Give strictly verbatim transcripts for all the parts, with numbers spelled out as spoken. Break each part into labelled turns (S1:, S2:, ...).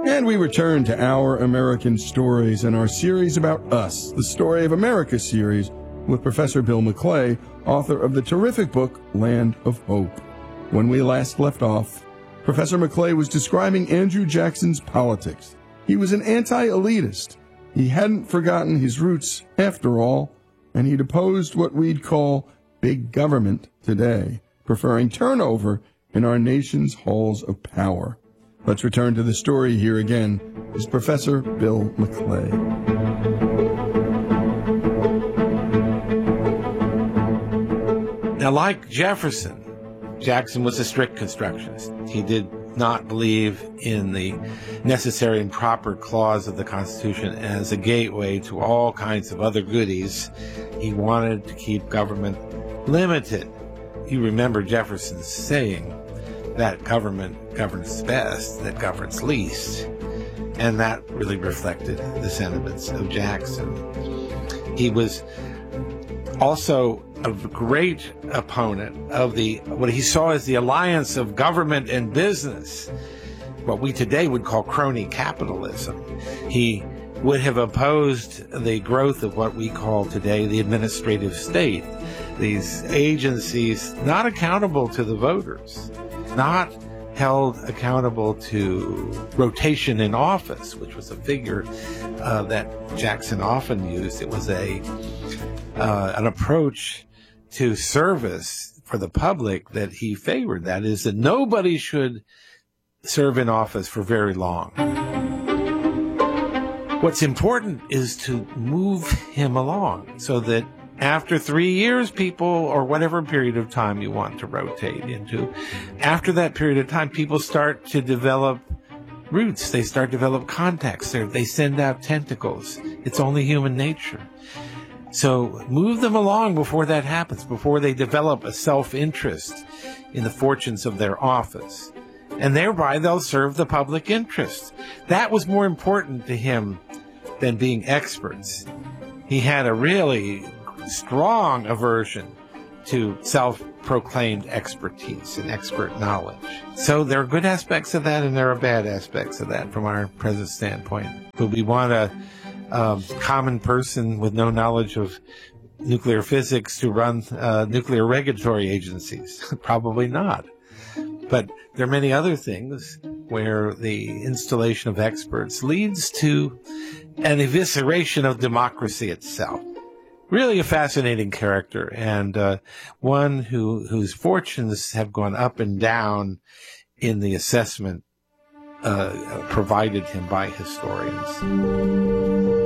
S1: And we return to Our American Stories and our series about us, the Story of America series, with Professor Bill McClay, author of the terrific book, Land of Hope. When we last left off, Professor McClay was describing Andrew Jackson's politics. He was an anti-elitist. He hadn't forgotten his roots, after all, and he'd opposed what we'd call big government today, preferring turnover in our nation's halls of power. Let's return to the story. Here again is Professor Bill McClay.
S2: Now, like Jefferson, Jackson was a strict constructionist. He did not believe in the necessary and proper clause of the Constitution as a gateway to all kinds of other goodies. He wanted to keep government limited. You remember Jefferson's saying that government governs best, that governs least. And that really reflected the sentiments of Jackson. He was also a great opponent of the what he saw as the alliance of government and business, what we today would call crony capitalism. He would have opposed the growth of what we call today the administrative state, these agencies not accountable to the voters, not held accountable to rotation in office, which was a figure uh, that Jackson often used. It was a uh, an approach to service for the public that he favored. That is, that nobody should serve in office for very long. What's important is to move him along so that after three years, people, or whatever period of time you want to rotate into, after that period of time, people start to develop roots. They start to develop contacts. They're, they send out tentacles. It's only human nature. So move them along before that happens, before they develop a self-interest in the fortunes of their office. And thereby they'll serve the public interest. That was more important to him than being experts. He had a really strong aversion to self-proclaimed expertise and expert knowledge. So there are good aspects of that and there are bad aspects of that from our present standpoint. But we want a um, common person with no knowledge of nuclear physics to run uh, nuclear regulatory agencies? Probably not. But there are many other things where the installation of experts leads to an evisceration of democracy itself. Really a fascinating character, and uh, one who whose fortunes have gone up and down in the assessment uh, provided him by historians.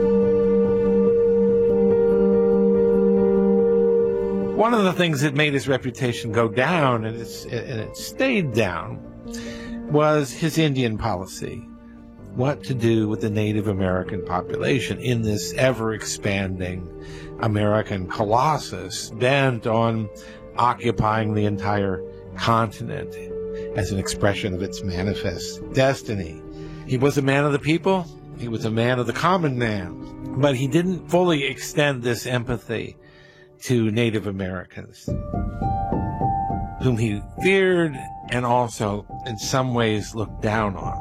S2: One of the things that made his reputation go down, and, it's, and it stayed down, was his Indian policy. What to do with the Native American population in this ever-expanding American colossus bent on occupying the entire continent as an expression of its manifest destiny. He was a man of the people. He was a man of the common man. But he didn't fully extend this empathy to Native Americans, whom he feared and also in some ways looked down on.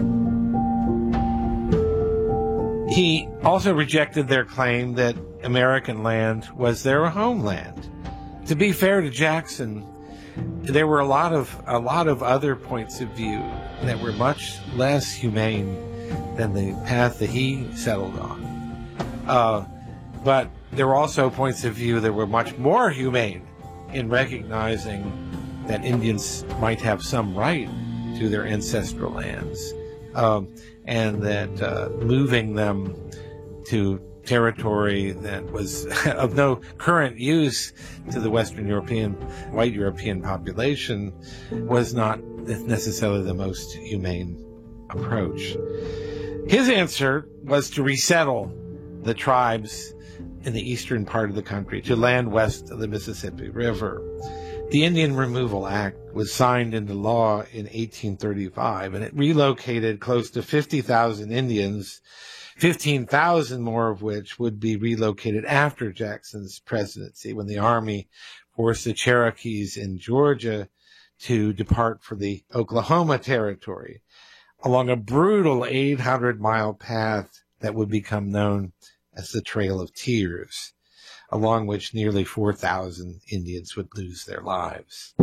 S2: He also rejected their claim that American land was their homeland. To be fair to Jackson, there were a lot of a lot of other points of view that were much less humane than the path that he settled on. Uh, but there were also points of view that were much more humane in recognizing that Indians might have some right to their ancestral lands, um, and that uh, moving them to territory that was of no current use to the Western European, white European population was not necessarily the most humane approach. His answer was to resettle the tribes in the eastern part of the country, to land west of the Mississippi River. The Indian Removal Act was signed into law in eighteen thirty-five, and it relocated close to fifty thousand Indians, fifteen thousand more of which would be relocated after Jackson's presidency, when the Army forced the Cherokees in Georgia to depart for the Oklahoma Territory. along a brutal eight hundred mile path that would become known as the Trail of Tears, along which nearly four thousand Indians would lose their lives.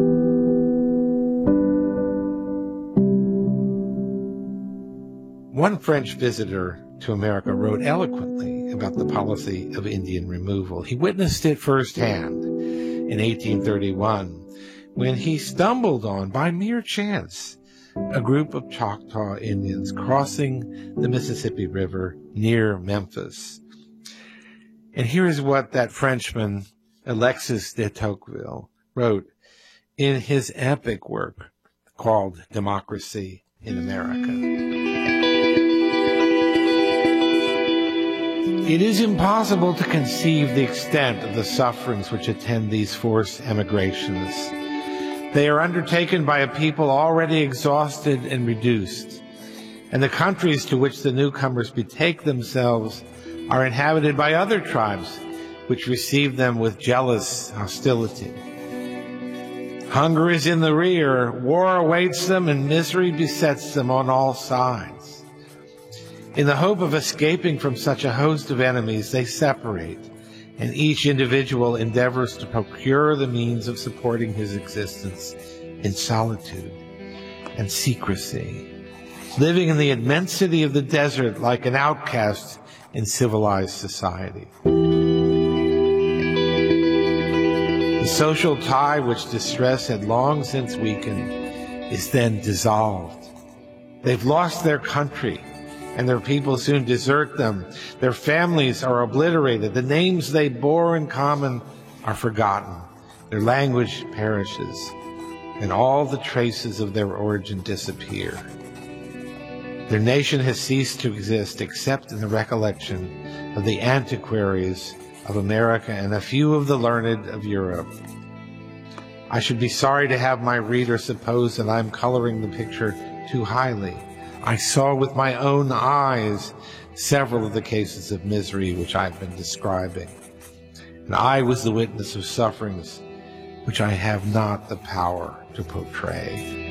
S2: One French visitor to America wrote eloquently about the policy of Indian removal. He witnessed it firsthand in eighteen thirty-one when he stumbled on, by mere chance, a group of Choctaw Indians crossing the Mississippi River near Memphis. And here's what that Frenchman, Alexis de Tocqueville, wrote in his epic work called Democracy in America. It is impossible to conceive the extent of the sufferings which attend these forced emigrations. They are undertaken by a people already exhausted and reduced, and the countries to which the newcomers betake themselves are inhabited by other tribes which receive them with jealous hostility. Hunger is in the rear, war awaits them, and misery besets them on all sides. In the hope of escaping from such a host of enemies, they separate, and each individual endeavors to procure the means of supporting his existence in solitude and secrecy, living in the immensity of the desert like an outcast in civilized society. The social tie which distress had long since weakened is then dissolved. They've lost their country, and their people soon desert them. Their families are obliterated. The names they bore in common are forgotten. Their language perishes, and all the traces of their origin disappear. Their nation has ceased to exist except in the recollection of the antiquaries of America and a few of the learned of Europe. I should be sorry to have my reader suppose that I'm coloring the picture too highly. I saw with my own eyes several of the cases of misery which I've been describing, and I was the witness of sufferings which I have not the power to portray.